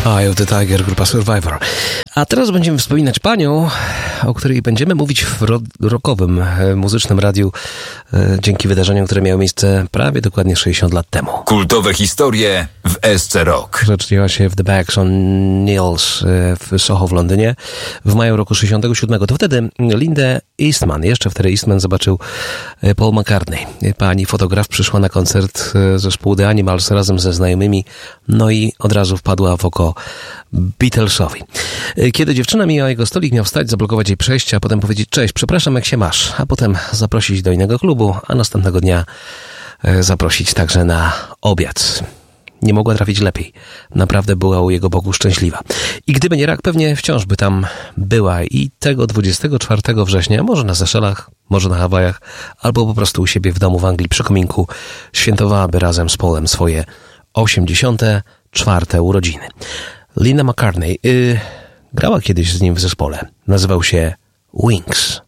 Eye of the Tiger, grupa Survivor. A teraz będziemy wspominać panią, o której będziemy mówić w rockowym, muzycznym radiu dzięki wydarzeniom, które miały miejsce prawie dokładnie 60 lat temu. Kultowe historie w SC Rock. Rzecz działa się w The Bags on Nails w Soho w Londynie w maju roku 67. To wtedy Lindę Eastman, jeszcze wtedy Eastman zobaczył Paul McCartney. Pani fotograf przyszła na koncert zespołu The Animals razem ze znajomymi, no i od razu wpadła w oko Beatlesowi. Kiedy dziewczyna mijała jego stolik, miał wstać, zablokować jej przejście, a potem powiedzieć: cześć, przepraszam, jak się masz, a potem zaprosić do innego klubu, a następnego dnia zaprosić także na obiad. Nie mogła trafić lepiej. Naprawdę była u jego boku szczęśliwa. I gdyby nie rak, pewnie wciąż by tam była i tego 24 września, może na Seszelach, może na Hawajach, albo po prostu u siebie w domu w Anglii przy kominku świętowałaby razem z Paulem swoje 84. urodziny. Linda McCartney grała kiedyś z nim w zespole. Nazywał się Wings.